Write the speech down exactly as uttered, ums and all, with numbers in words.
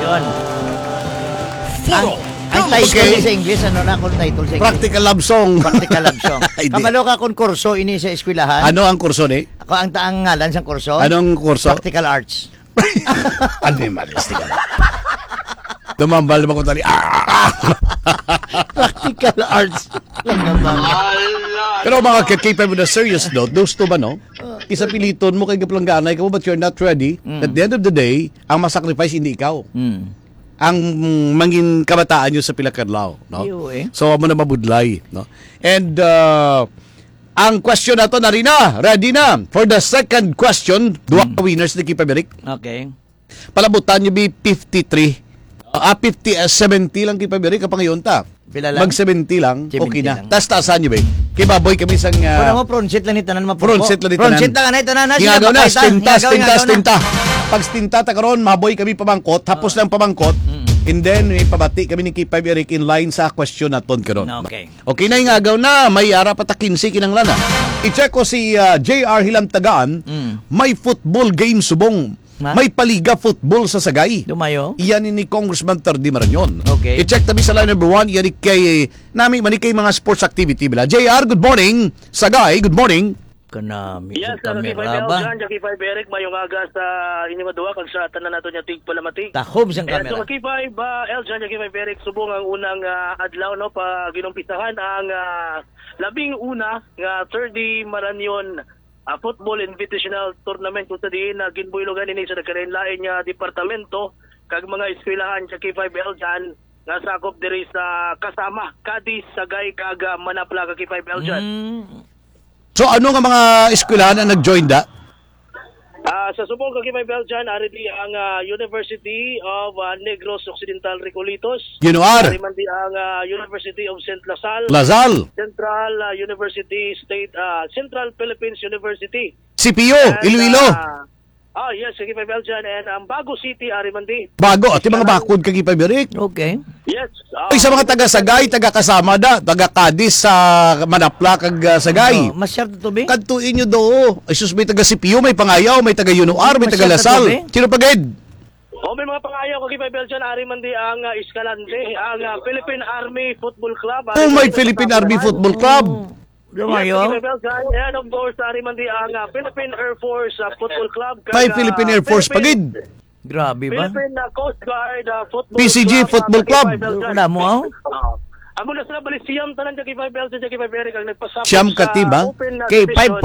Yun. Ang, Follow. ang title Okay. sa English, ano na kung title sa English? Practical love song. Practical love song. Hindi. Kamalo ka kung kurso ini sa eskwelahan. Ano ang kurso ni? Ako ang taang ngalan sa kurso. Anong kurso? Practical arts. Animalistic. Tumambal naman ko tali. Ah! Practical arts. Lang naman. Pero mga kid-keep mo na serious note, those two ba, no? Isa piliton mo kay Gaplanggana, ikaw but you're not ready. Mm. At the end of the day, ang masacrifice hindi ikaw. Hmm. Ang mangin kabataan nyo sa Pilakadlaw, no? Iyo, eh. So, mo na mabudlay, no? And, uh, ang question na to na rin na, ready na. For the second question, duwa Mm. ka winners ni Kipa Berik. Okay. Palabutan nyo be fifty-three. Ah, fifty, uh, seventy lang Kipa Berik kapang ngayon ta. Pila lang? Mag seventy lang, seventy okay na. lang. Tas-taasan nyo ba? Kibaboy kami sang... Kuna Uh, mo, pronsit lang ni tanan mo. Pronsit lang ni tanan. Pronsit lang ni tanan. Hingagaw na, stinta, stinta, stinta. Pag stinta, takaroon, maboy kami pabangkot, tapos lang pabangkot, and then, may pabati kami ni Kipa Berik in line sa question na ton karon. Okay. Okay na hingagaw na, may ara pa ta quince kinanglan na. I-check ko si uh, J R Hilamtagaan, Mm. may football game subong. Ha? May paliga football sa Sagay. Dumayo. Iyan ni Congressman Tardi Marañon. Okay. I-check tabi sa line number one, iyan ni kay, nami, mani kay mga sports activity bila. J R, good morning. Sagay, good morning. Kanami. Yes, sa sa Kipay kamera Bel ba? Jan, Jackie Five Eric, mayong aga sa inyong maduwa, kag sa tanan nato niya tig palamatig. Tahob sa Ayan, so kamera. Jackie Five, uh, El Jan, Jackie Five Eric, subong ang unang ah, adlaw, no, pa ginumpisahan ang ah, labing una nga third Maranyon ah, Football Invitational Tournament kung sa diin na ginbuilogan ini sa nagkarainlain nga departamento kag mga eskwelahan Jackie Five El Jan nga sakop diri sa kasama Cadiz, Sagay, kag ah, Manapla Jackie Five El Jan. Mm. So ano nga mga eskwelahan ang nag-join da? Ah, sa subong kag Kipay Belgian, ari di ang ah, University of ah, Negros Occidental Recolitos. Ginoar, Ari man di ang ah, University of Saint Lasal, Lazal, Central ah, University State ah, Central Philippines University. C P U, And, Iloilo. ah, Ah, yes, sa Kipay Belgian and ang Bago City ari man di. Bago, at yung mga bakod kay Kipa Berik. Okay. Yes. ah, Ay, sa mga taga-Sagay, taga-kasama da, taga-Cadiz sa Manapla kag uh, Sagay. Oh, masyado to be? Kantuin nyo do. Ay, sus, may taga-C P U, may Pangayaw, may taga-Yunuar, may Masyado taga-Lasal. to, eh. Sino pagid? Oh, may mga pangayaw kag Kipay Belgian ari man di ang ah, Escalante, ang ah, Philippine Army Football Club. Oh, may Philippine Army Football Club. Dumayo. Yes, Belgian. And of course, ari man di ang ah, Philippine Air Force ah, Football Club. kag, May ah, Philippine Air Force Philippine- pagid. Grabe ba? Philippine uh, Coast Guard uh, Football P C G Club, Football uh, Club. Jackie Five Belgian. Wala mo, oh? Oo. Amo na sila bali siyam tanan Jackie Five Belgian, Jackie Five Eric ang nagpasapot Siyam ka sa team, ha? Open uh, Kay Division. five